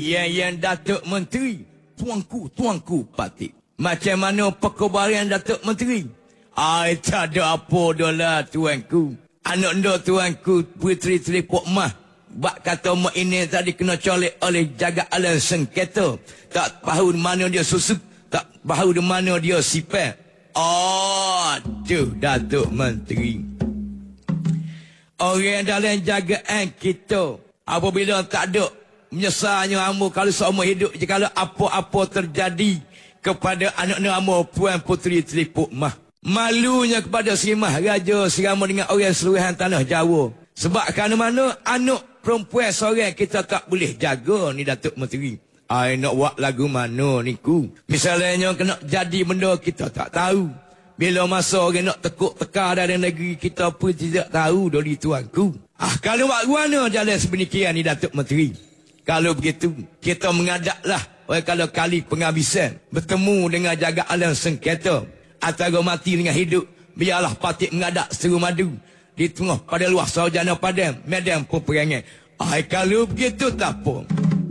Yang Datuk Menteri, tuanku Patik. Macam mana perkembangan Datuk Menteri? Tak ada apa dah lah tuanku. Anak anda tuanku, Puteri Telipuk Mah. Bak kata mak ini tadi kena colek oleh jaga alam sengketa. Tak tahu di mana dia susuk, tak tahu di mana dia sipar. Aduh, Datuk Menteri. Orang dalam jagaan kita, apabila tak ada menyesalnya hamba kalau seumur hidup je kalau apa-apa terjadi kepada anak-anak hamba Puan Puteri Telipuk Mah. Malunya kepada Serimah Raja serama dengan orang seluruhan tanah Jawa. Sebab kerana mana anak perempuan seorang kita tak boleh jaga ni Datuk Menteri. Nak buat lagu mana ni ku? Misalnya kena jadi benda kita tak tahu. Bila masa orang nak tekuk tekar dalam negeri kita pun tidak tahu dari tuanku. Kalau buat mana jalan sebenikian ni Datuk Menteri? Kalau begitu, kita mengadaplah kalau kali penghabisan bertemu dengan jaga alam sengketa antara mati dengan hidup. Biarlah Patik mengadap seru madu di tengah pada luar sarjana padang medan peperangan. Kalau begitu tak apa.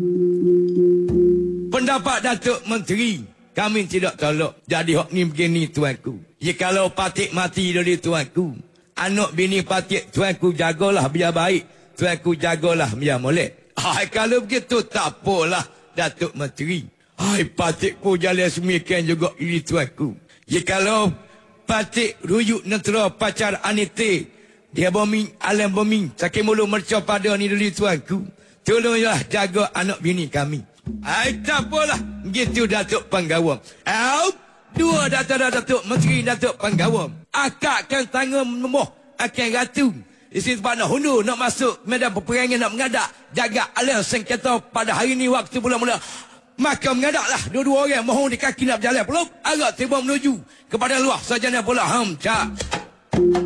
Pendapat Datuk Menteri kami tidak tolak. Jadi hak ni begini tuanku. Kalau Patik mati dari tuanku, anak bini Patik tuanku jagalah biar baik. Tuanku jagalah biar molek. Kalau begitu tak apalah Datuk Menteri. Patik ku jalan semikian juga ini tuanku. Kalau Patik ruyuk nentera pacar Anite, dia bombing alam bombing sakit mulut mercau pada ni dari tuanku. Tolonglah jaga anak bini kami. Tak apalah. Begitu Datuk Panggawam. Dua Datuk Menteri Datuk Panggawam. Akakkan tangan menemuh akan ratu. Di sini tempat nak hundur, nak masuk medan peperangan, nak mengadap jaga alam sengketa pada hari ni waktu mula-mula. Maka mengadaplah dua-dua orang mohon di kaki nak berjalan peluk. Agak tiba menuju kepada luar sarjana pula. Cak.